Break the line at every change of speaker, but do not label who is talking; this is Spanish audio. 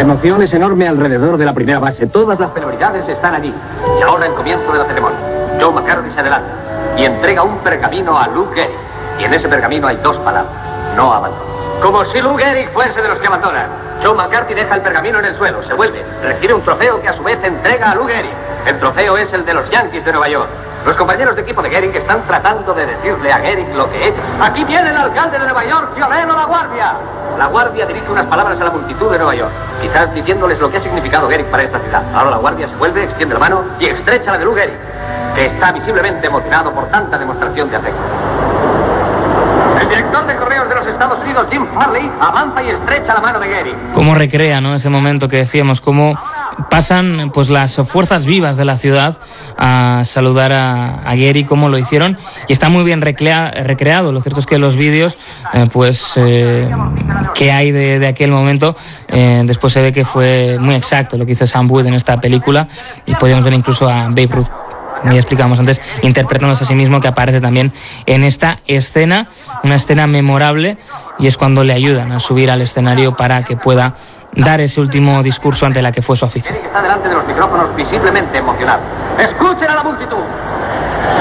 emoción es enorme alrededor de la primera base. Todas las celebridades están allí. Y ahora el comienzo de la ceremonia. Joe McCarthy se adelanta y entrega un pergamino a Lou Gehrig. Y en ese pergamino hay 2 palabras: no abandono. Como si Lou Gehrig fuese de los que abandonan. Joe McCarthy deja el pergamino en el suelo, se vuelve, recibe un trofeo que a su vez entrega a Lou Gehrig. El trofeo es el de los Yankees de Nueva York. Los compañeros de equipo de Gehrig están tratando de decirle a Gehrig lo que es. Aquí viene el alcalde de Nueva York, Fiorello La Guardia. La Guardia dirige unas palabras a la multitud de Nueva York, quizás diciéndoles lo que ha significado Gehrig para esta ciudad. Ahora La Guardia se vuelve, extiende la mano y estrecha la de Lou Gehrig, que está visiblemente emocionado por tanta demostración de afecto. El director de Correos de los Estados Unidos, Jim Farley, avanza y estrecha la mano de Gehrig.
Cómo recrea, ¿no?, ese momento que decíamos, cómo pasan pues las fuerzas vivas de la ciudad a saludar a Gehrig, cómo lo hicieron, y está muy bien recreado. Lo cierto es que los vídeos que hay de aquel momento, después se ve que fue muy exacto lo que hizo Sam Wood en esta película, y podíamos ver incluso a Babe Ruth, como ya explicamos antes, interpretándose a sí mismo, que aparece también en esta escena, una escena memorable, y es cuando le ayudan a subir al escenario para que pueda dar ese último discurso ante la que fue su afición.
Está delante de los micrófonos visiblemente emocionado. ¡Escuchen a la multitud!